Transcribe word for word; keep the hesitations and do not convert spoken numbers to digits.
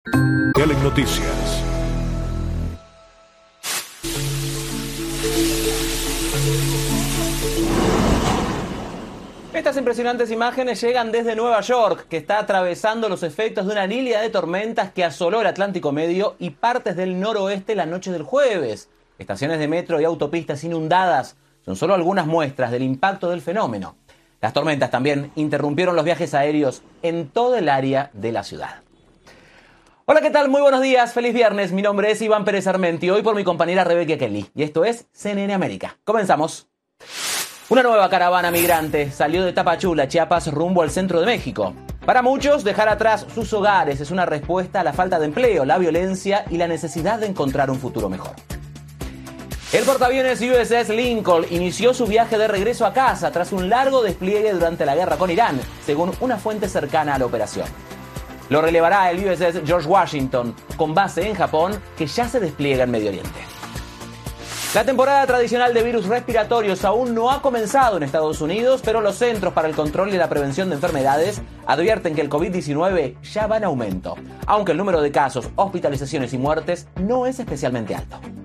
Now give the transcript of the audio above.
En Noticias. Estas impresionantes imágenes llegan desde Nueva York, que está atravesando los efectos de una lilia de tormentas que asoló el Atlántico Medio y partes del noroeste la noche del jueves. Estaciones de metro y autopistas inundadas son solo algunas muestras del impacto del fenómeno. Las tormentas también interrumpieron los viajes aéreos en todo el área de la ciudad. Hola, ¿qué tal? Muy buenos días, feliz viernes. Mi nombre es Iván Pérez Armenti, hoy por mi compañera Rebeca Kelly. Y esto es C N N América. Comenzamos. Una nueva caravana migrante salió de Tapachula, Chiapas, rumbo al centro de México. Para muchos, dejar atrás sus hogares es una respuesta a la falta de empleo, la violencia y la necesidad de encontrar un futuro mejor. El portaaviones U S S Lincoln inició su viaje de regreso a casa tras un largo despliegue durante la guerra con Irán, según una fuente cercana a la operación. Lo relevará el U S S George Washington, con base en Japón, que ya se despliega en Medio Oriente. La temporada tradicional de virus respiratorios aún no ha comenzado en Estados Unidos, pero los Centros para el Control y la Prevención de Enfermedades advierten que el COVID diecinueve ya va en aumento, aunque el número de casos, hospitalizaciones y muertes no es especialmente alto.